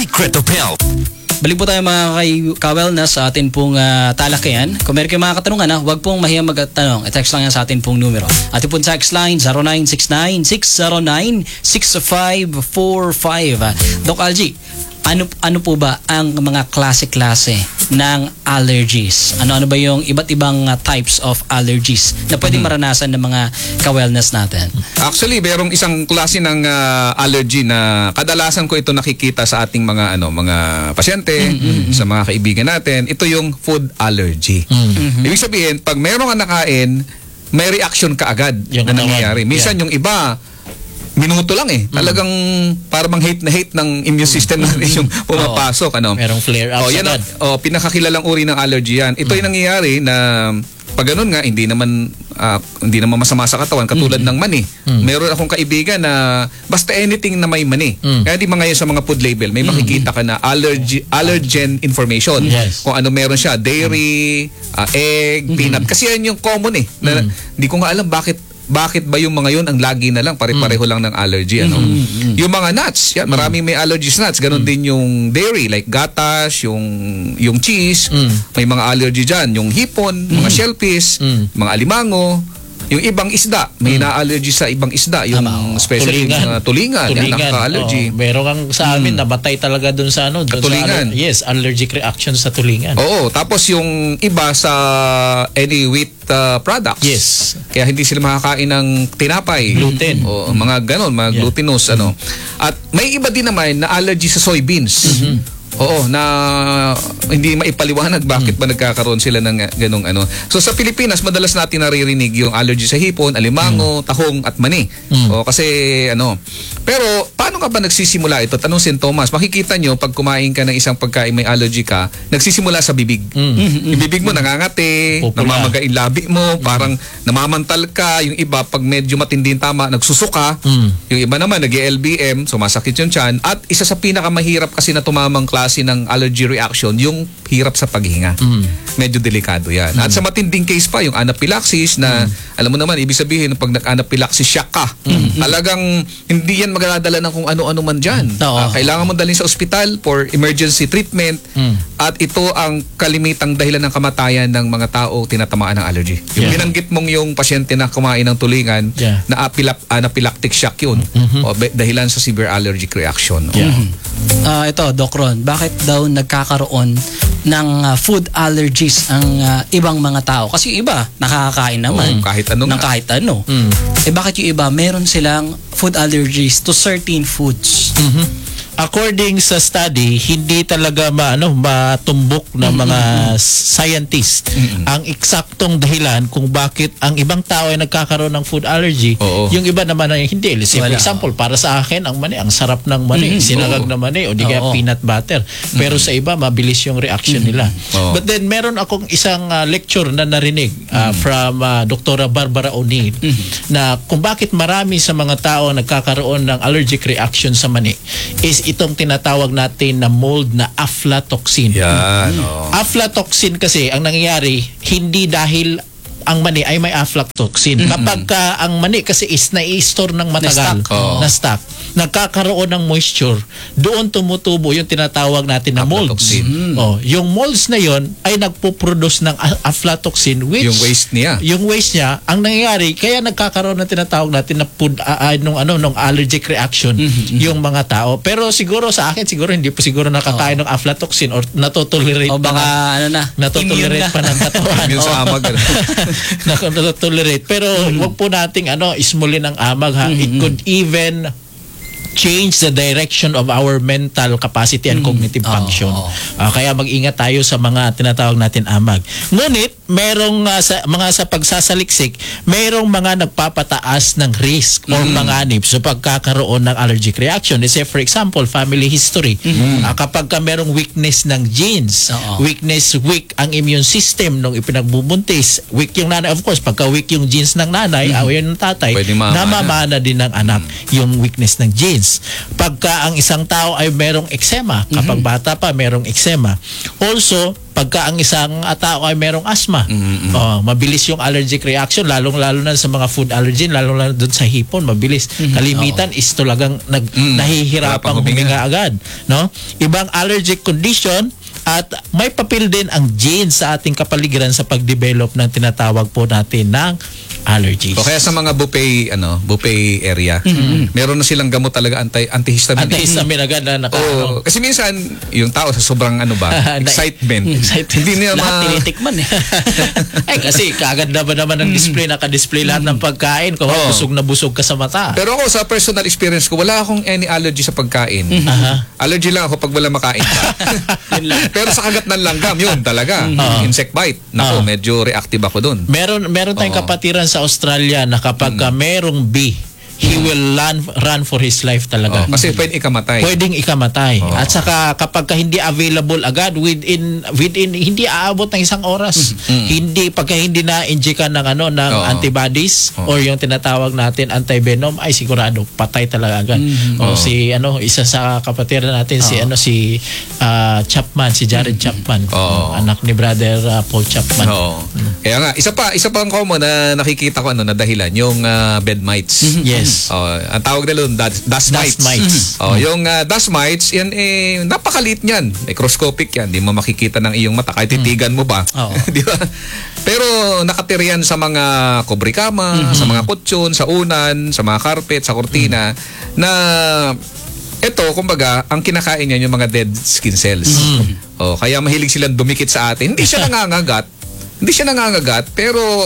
Secret of Health. Balik po tayo mga ka-wellness sa atin pong talakayan. Kung meron kayong mga katanungan, huwag pong mahiyang magtanong. I-text lang yan sa atin pong numero. Ating pong text line 0969-609-6545. Doc Algie, ano po ba ang mga klase-klase ng allergies? Ano ba yung iba't ibang types of allergies na pwedeng maranasan ng mga ka-wellness natin? Actually, merong isang klase ng allergy na kadalasan ko ito nakikita sa ating mga mga pasyente, sa mga kaibigan natin. Ito yung food allergy. Ibig sabihin, pag meron ka nakain, may reaction ka agad na nangyayari. Minsan yung iba, minuto lang talagang para bang hate na hate ng immune system natin yung pumapasok. Merong flare-ups agad. Pinakakilalang uri ng allergy yan. Ito yung nangyayari na pag ganun nga, hindi naman masama sa katawan katulad ng mani. Meron akong kaibigan na basta anything na may mani. Kaya di ba ngayon sa mga food label, may makikita ka na allergen information. Yes. Kung ano meron siya, dairy, egg, peanut. Kasi yan yung common na di ko nga alam bakit ba yung mga yun ang lagi na lang pare-pareho lang ng allergy Yung mga nuts, yan, maraming may allergies nuts. Ganon din yung dairy like gatas, yung cheese, may mga allergy diyan, yung hipon, mga shellfish, mga alimango. Yung ibang isda, may na-allergy sa ibang isda. Yung especially tulingan. Yan, nakaka-allergy. Meron kang sa amin, nabatay talaga dun sa tulingan. Yes, allergic reaction sa tulingan. Oo, tapos yung iba sa any wheat products. Yes. Kaya hindi sila makakain ng tinapay. Gluten. O mga ganon, mga glutinous. At may iba din naman na allergy sa soybeans. Oo, na hindi maipaliwanag bakit ba nagkakaroon sila ng ganong So sa Pilipinas, madalas natin naririnig yung allergy sa hipon, alimango, tahong at mani. Kasi Pero paano ka ba nagsisimula ito? Tanong sintomas. Makikita nyo pag kumain ka ng isang pagkain may allergy ka, nagsisimula sa bibig. Yung bibig mo nangangati, namamagain labi mo, parang namamantal ka. Yung iba pag medyo matinding tama, nagsusuka. Yung iba naman nag-LBM, sumasakit yung tiyan. At isa sa pinakamahirap kasi na tumamang klase ng allergy reaction, yung hirap sa paghinga. Medyo delikado yan. At sa matinding case pa, yung anaphylaxis na, alam mo naman, ibig sabihin, pag nag-anaphylaxis shock ka, talagang hindi yan magdadala ng kung ano-ano man dyan. Kailangan mo dalhin sa ospital for emergency treatment. At ito ang kalimitang dahilan ng kamatayan ng mga tao tinatamaan ng allergy. Yung binanggit mong yung pasyente na kumain ng tulingan, na anaphylactic shock yun. Dahilan sa severe allergic reaction. Ito, Doc Ron, bakit daw nagkakaroon ng food allergies ang ibang mga tao? Kasi iba, nakakakain naman kahit ano ng kahit ano. Bakit yung iba, meron silang food allergies to certain foods? According sa study, hindi talaga matumbok ng mga scientist ang eksaktong dahilan kung bakit ang ibang tao ay nagkakaroon ng food allergy. Yung iba naman ay hindi. For example, para sa akin, ang mani, ang sarap ng mani, sinagag na mani, o di kaya peanut butter. Pero sa iba, mabilis yung reaction nila. But then, meron akong isang lecture na narinig from Dr. Barbara O'Neill na kung bakit marami sa mga tao nagkakaroon ng allergic reaction sa mani is itong tinatawag natin na mold na aflatoxin. Aflatoxin kasi, ang nangyayari, hindi dahil ang mani ay may aflatoxin. Kapag ang mani kasi is na-i-store ng matagal, na stock, nagkakaroon ng moisture, doon tumutubo yung tinatawag natin na molds. Yung molds na yon ay nagpo-produce ng aflatoxin, which yung waste niya. Yung waste niya, ang nangyayari, kaya nagkakaroon ng tinatawag natin na food, nung allergic reaction yung mga tao. Pero siguro sa akin, hindi po siguro nakakain ng aflatoxin or natotolerate baka natotolerate pa ng katawan. Yun sa amag. Natotolerate. Pero wag po nating ismulin ang amag ha. It could even change the direction of our mental capacity and cognitive function. Kaya mag-ingat tayo sa mga tinatawag natin amag. Ngunit, merong sa pagsasaliksik, merong mga nagpapataas ng risk or panganib sa pagkakaroon ng allergic reaction. Let's say, for example, family history. Kapag merong weakness ng genes, weak ang immune system nung ipinagbubuntis, weak yung nanay, of course, pagka weak yung genes ng nanay, yan ng tatay, namamana din ng anak yung weakness ng genes. Pagka ang isang tao ay merong eczema, kapag bata pa merong eczema. Also, pagka ang isang tao ay merong asthma, mabilis yung allergic reaction, lalong-lalo na sa mga food allergen, lalong-lalo doon sa hipon, mabilis. Kalimitan is talagang nahihirapang huminga agad. No? Ibang allergic condition, at may papel din ang genes sa ating kapaligiran sa pag-develop ng tinatawag po natin ng allergies. O kaya sa mga buffet area, meron na silang gamot talaga antihistamine. Antihistamine agad na kasi minsan yung tao sa sobrang excitement. Hindi niya Lahat tinitikman eh. Kasi kaganda ba naman ng display, naka-display lahat ng pagkain, kung busog na busog ka sa mata. Pero ako sa personal experience ko, wala akong any allergy sa pagkain. Allergy lang ako pag wala makain ka. Pero sa kagat ng langgam, yun talaga. Insect bite. Nako, medyo reactive ako dun. Meron tayong kapatiran sa Australia na kapag merong bee, he will run for his life talaga. Kasi pwedeng ikamatay. Pwedeng ikamatay. At saka kapag hindi available agad within hindi aabot ng isang oras. Pagka hindi na injekan ng antibodies or yung tinatawag natin antivenom, ay sigurado patay talaga agad. Isa sa kapatiran natin si Chapman, si Jared Chapman, anak ni brother Paul Chapman. Kaya nga isa pa ang common na nakikita ko na dahilan yung bed mites. Yes. Ang tawag nila doon, dust mites. Yung dust mites, yan napakaliit niyan. Microscopic yan. Hindi mo makikita ng iyong mata. Kahit titigan mo ba? Di ba? Pero nakatira yan sa mga kubrikama, sa mga kutsyon, sa unan, sa mga carpet, sa kortina, na ito, kumbaga, ang kinakain niyan yung mga dead skin cells. Kaya mahilig silang dumikit sa atin. Hindi siya nangangagat, pero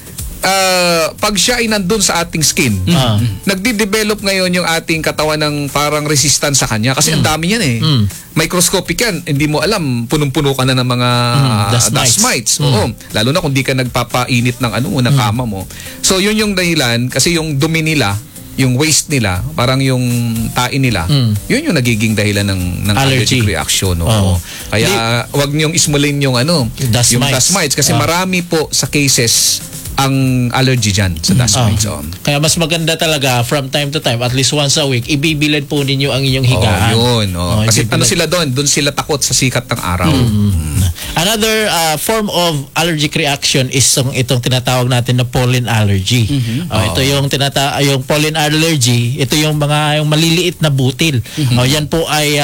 pag siya ay nandun sa ating skin, nagdi-develop ngayon yung ating katawan ng parang resistance sa kanya kasi ang dami yan eh. Microscopic yan, hindi mo alam, punong-puno ka na ng mga dust mites. Lalo na kung di ka nagpapainit ng ng kama mo. So yun yung dahilan kasi yung dumi nila, yung waste nila, parang yung tain nila, yun yung nagiging dahilan ng allergic reaction. Kaya wag niyong ismulin yung dust mites kasi marami po sa cases ang allergy dyan sa dust mites. Kaya mas maganda talaga from time to time, at least once a week, ibibilad po ninyo ang inyong higaan. Kasi sila doon sila takot sa sikat ng araw. Another form of allergic reaction is itong tinatawag natin na pollen allergy. Ito yung yung pollen allergy, ito yung mga maliliit na butil. Yan po ay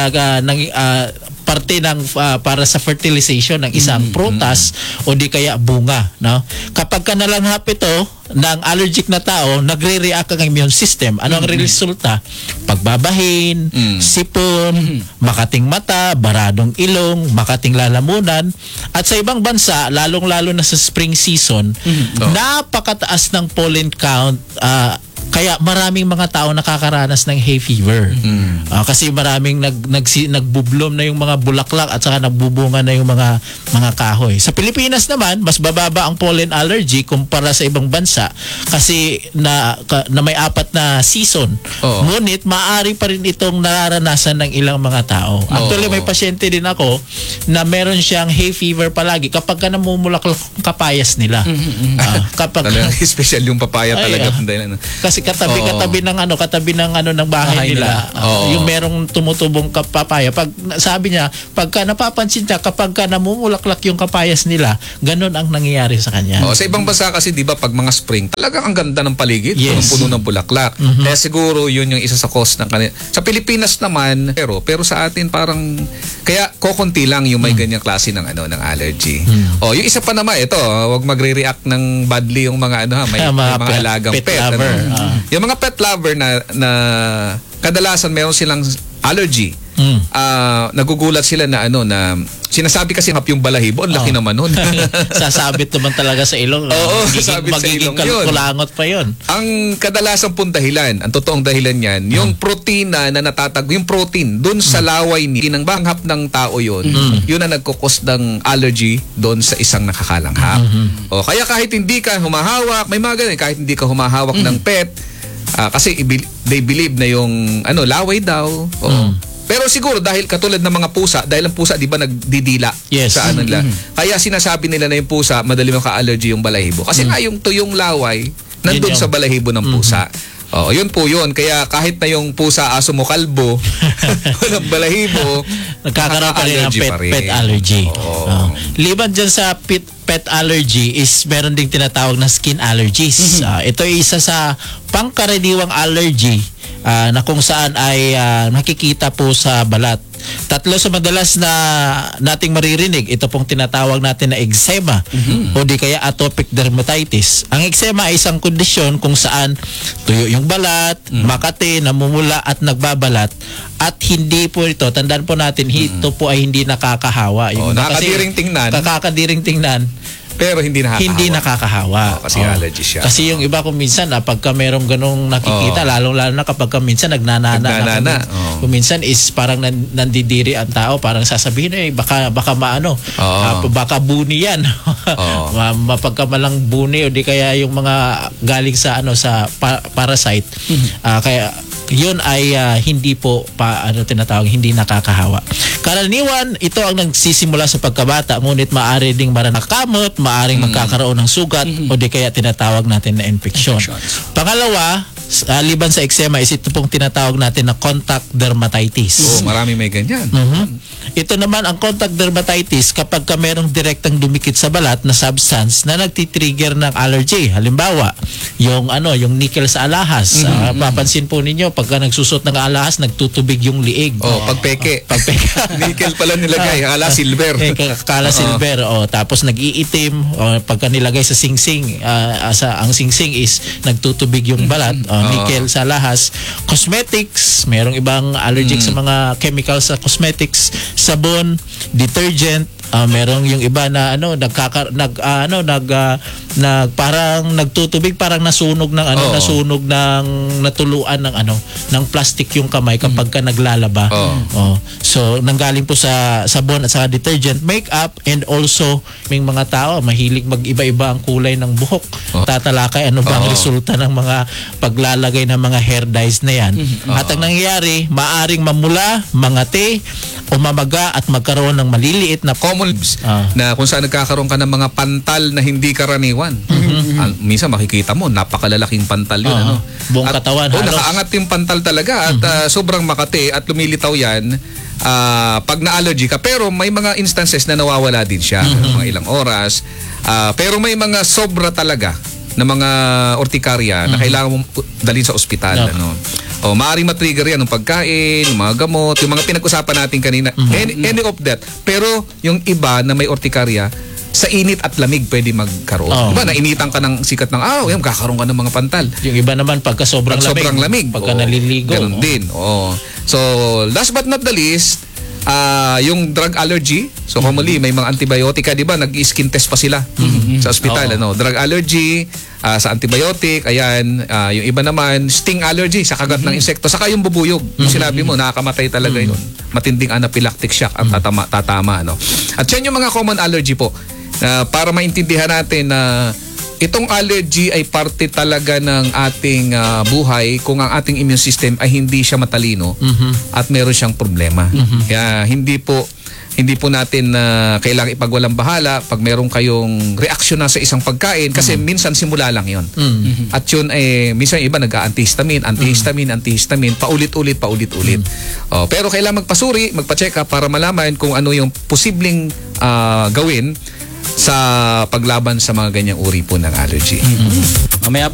parte ng para sa fertilization ng isang prutas o di kaya bunga, no? Kapag ka nalanghap ito ng allergic na tao, nagre-react ang immune system. Ano ang resulta? Pagbabahin, sipon, makating mata, baradong ilong, makating lalamunan. At sa ibang bansa, lalong-lalo na sa spring season, napakataas ng pollen count. Kaya maraming mga tao nakakaranas ng hay fever. Kasi maraming nagbublom na yung mga bulaklak at saka nagbubunga na yung mga kahoy. Sa Pilipinas naman, mas bababa ang pollen allergy kumpara sa ibang bansa kasi na may 4 na season. Ngunit maaari pa rin itong nararanasan ng ilang mga tao. Actually, may pasyente din ako na meron siyang hay fever palagi kapag ka namumulaklak ang kapayas nila. Talagang special yung papaya talaga. Kasi katabi ng bahay nila. Yung merong tumutubong papaya. Pag sabi niya, pagka napapansin niya, kapag ka namumulaklak yung kapayas nila, ganun ang nangyayari sa kanya. Sa ibang bansa kasi, di ba, pag mga spring, talagang ang ganda ng paligid, puno ng bulaklak. Kaya siguro yun yung isa sa cause ng kanila. Sa Pilipinas naman, pero sa atin parang, kaya kokonti lang yung may ganyang klase ng allergy. Yung isa pa naman, ito, wag magre-react ng badly yung mga may mga alagang pet. Yung mga pet lover na kadalasan meron silang allergy. Nagugulat sila na sinasabi kasi yung balahibo, ang laki naman nun. Sasabit naman talaga sa ilong. Magiging kulangot pa yun. Ang kadalasang pong dahilan, ang totoong dahilan yan, yung protina na yung protein doon sa laway ng banghap ng tao yun ang nagkukos ng allergy doon sa isang nakakalanghap. Kaya kahit hindi ka humahawak, may mga ganun, kahit hindi ka humahawak ng pet, kasi they believe na yung laway daw. Pero siguro dahil katulad ng mga pusa, dahil ang pusa di ba nagdidila sa nila. Kaya sinasabi nila na yung pusa madali maka-allergy yung balahibo. Kasi nga yung tuyong laway nandun sa balahibo ng pusa. Oh, yun po yun. Kaya kahit na yung pusa, aso mo, kalbo, walang balahibo, Nagkakaroon pa rin ng nakaka-allergy pa rin. pet allergy. Oo. Liban dyan sa pet allergy is meron ding tinatawag na skin allergies. Ito ay isa sa pangkaraniwang allergy na kung saan ay nakikita po sa balat. Tatlo sa madalas na nating maririnig, ito pong tinatawag natin na eczema o di kaya atopic dermatitis. Ang eczema ay isang kondisyon kung saan tuyo yung balat, makati, namumula at nagbabalat, at hindi po ito, tandaan po natin, ito po ay hindi nakakahawa. Yung iba kasi nakakadiring tingnan. Kakakadiring tingnan, pero hindi nakakahawa. hindi nakakahawa. Kasi allergy siya. Kasi yung iba kung minsan pagka merong ganong nakikita, lalong-lalo na kapag minsan nagnanana. Nagnanana, Kung minsan is parang nandidiri ang tao, parang sasabihin baka maano, baka buni yan. Mapagkamalang buni o di kaya yung mga galing sa sa parasite. Kaya yun ay hindi po tinatawag hindi nakakahawa. Karaniwan ito ang nagsisimula sa pagkabata, ngunit maaari ding maranakamot, maaring magkakaroon ng sugat o di kaya tinatawag natin na infeksyon. Pangalawa, liban sa eczema is ito pong tinatawag natin na contact dermatitis. Marami may ganyan. Ito naman ang contact dermatitis kapag merong direktang dumikit sa balat na substance na nagtitrigger ng allergy. Halimbawa, yung nickel sa alahas. Papansin po ninyo pagka nagsusot ng alahas, nagtutubig yung liig. Pagpeke. Pagpeke. Nickel pala nilagay, akala silver. Kala silver. Tapos nag-iitim. Pagka nilagay sa singsing, ang singsing is nagtutubig yung balat. Nickel sa alahas. Cosmetics, merong ibang allergic sa mga chemicals sa cosmetics. Sabon, detergent, merong yung iba na parang nagtutubig, parang nasunog ng nasunog ng natuluan ng plastic yung kamay kapag ka naglalaba. So nanggaling po sa sabon at sa detergent, makeup, and also may mga tao mahilig mag-iba-iba ang kulay ng buhok. Tatalakay ano ba ang resulta ng mga paglalagay ng mga hair dyes na yan. At ang nangyayari, maaring mamula, mangati, umamaga at magkaroon ng maliliit na Common na kung saan nagkakaroon ka ng mga pantal na hindi karaniwan. Minsan makikita mo, napakalalaking pantal yun. Buong katawan, halos. Nakaangat yung pantal talaga at sobrang makati at lumilitaw yan pag na-allergy ka. Pero may mga instances na nawawala din siya, mga ilang oras. Pero may mga sobra talaga na mga urticaria na kailangan mong dalhin sa ospital. Maaaring matrigger yan ng pagkain, ng mga gamot, yung mga pinag-usapan natin kanina. Any of that. Pero yung iba na may urticaria, sa init at lamig pwede magkaroon. Diba, nainitan ka ng sikat ng araw, kakaroon ka ng mga pantal. Yung iba naman pagka sobrang lamig. Pagka naliligo. Ganun din. So, last but not the least, yung drug allergy. So commonly may mga antibiotic, di ba? Nag-skin test pa sila sa ospital. Drug allergy, sa antibiotic, ayan. Yung iba naman, sting allergy sa kagat ng insekto. Saka yung bubuyog. Yung sinabi mo, nakakamatay talaga yun. Matinding anaphylactic shock ang tatama. At yan yung mga common allergy po. Para maintindihan natin na itong allergy ay parte talaga ng ating buhay kung ang ating immune system ay hindi siya matalino at meron siyang problema. Kaya hindi po natin kailangang ipagwalang bahala pag meron kayong reaksyon na sa isang pagkain kasi minsan simula lang yon. At yun minsan iba nag-antihistamine, paulit-ulit. Pero kailangan magpasuri, magpa-check up para malaman kung ano yung posibleng gawin sa paglaban sa mga ganyang uri po ng allergy. Mamaya